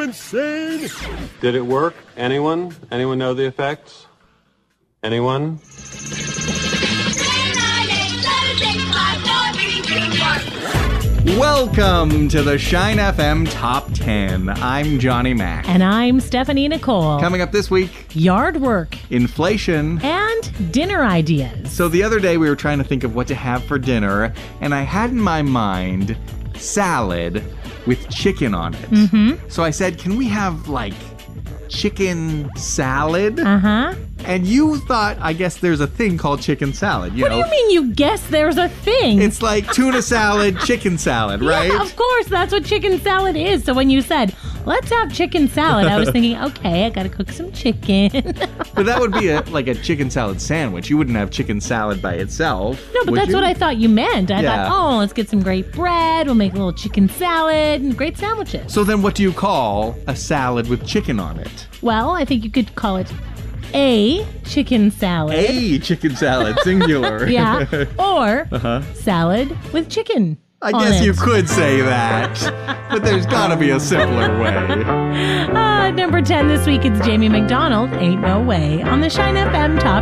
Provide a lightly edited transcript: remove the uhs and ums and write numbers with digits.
insane? Did it work? Anyone? Anyone know the effects? Anyone? Welcome to the Shine FM Top 10. I'm Johnny Mac. And I'm Stephanie Nicole. Coming up this week, yard work inflation and dinner ideas. So the other day we were trying to think of what to have for dinner, and I had in my mind salad with chicken on it. Mm-hmm. So I said, can we have like chicken salad? Uh-huh. And you thought, I guess there's a thing called chicken salad. What do you mean you guess there's a thing? It's like tuna salad, chicken salad, right? Yeah, of course, that's what chicken salad is. So when you said, let's have chicken salad, I was thinking, okay, I gotta cook some chicken. But that would be like a chicken salad sandwich. You wouldn't have chicken salad by itself. No, but that's what I thought you meant. I Yeah. thought, let's get some great bread, we'll make a little chicken salad, and great sandwiches. So then what do you call a salad with chicken on it? Well, I think you could call it a chicken salad. A chicken salad, singular. Yeah, or salad with chicken. I guess you could say that, but there's gotta be a simpler way. Number 10 this week, it's Jamie McDonald, Ain't No Way, on the Shine FM Top